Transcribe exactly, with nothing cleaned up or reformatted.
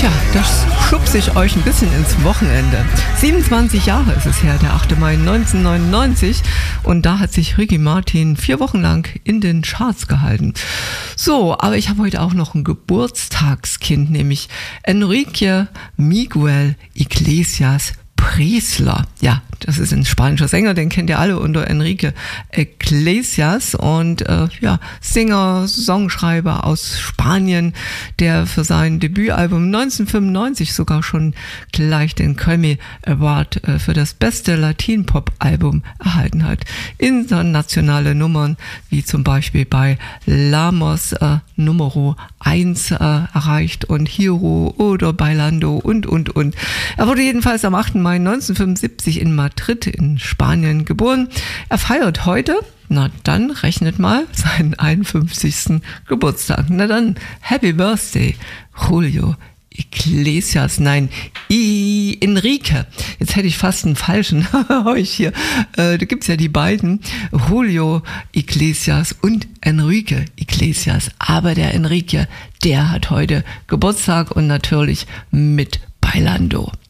Ja, das schubse ich euch ein bisschen ins Wochenende. siebenundzwanzig Jahre ist es her, der achte Mai neunzehnhundertneunundneunzig. Und da hat sich Ricky Martin vier Wochen lang in den Charts gehalten. So, aber ich habe heute auch noch ein Geburtstagskind, nämlich Enrique Miguel Iglesias Presler. Ja, das ist ein spanischer Sänger, den kennt ihr alle unter Enrique Iglesias und äh, ja, Sänger, Songschreiber aus Spanien, der für sein Debütalbum neunzehnhundertfünfundneunzig sogar schon gleich den Grammy Award äh, für das beste Latin-Pop-Album erhalten hat. Internationale Nummern, wie zum Beispiel bei Lamos äh, Numero eins äh, erreicht und Hero oder Bailando und, und, und. Er wurde jedenfalls am achten Mai neunzehnhundertfünfundsiebzig in Madrid in Spanien geboren. Er feiert heute, na dann rechnet mal, seinen einundfünfzigsten Geburtstag. Na dann, Happy Birthday, Julio Iglesias, nein, I, Enrique. Jetzt hätte ich fast einen falschen euch hier. Äh, da gibt's ja die beiden, Julio Iglesias und Enrique Iglesias. Aber der Enrique, der hat heute Geburtstag und natürlich mit Bailando.